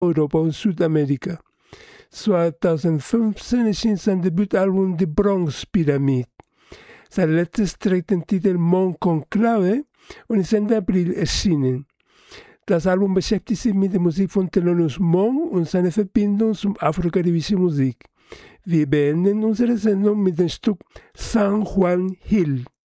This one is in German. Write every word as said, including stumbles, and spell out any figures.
Europa und Südamerika. zweitausendfünfzehn erschien sein Debütalbum The Bronx Pyramid. Sein letztes trägt den Titel Mon Conclave und ist Ende April erschienen. Das Album beschäftigt sich mit der Musik von Thelonious Monk und seiner Verbindung zum afrokaribischen Musik. Wir beenden unsere Sendung mit dem Stück San Juan Hill.